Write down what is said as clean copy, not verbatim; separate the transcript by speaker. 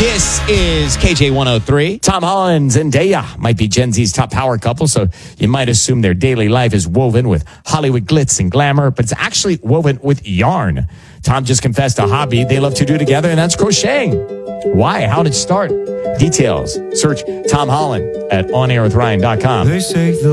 Speaker 1: This is KJ 103. Tom Holland and Zendaya might be Gen Z's top power couple, so you might assume their daily life is woven with Hollywood glitz and glamour, but it's actually woven with yarn. Tom just confessed a hobby they love to do together, and that's crocheting. Why? How did it start? Details. Search Tom Holland at onairwithryan.com.
Speaker 2: They say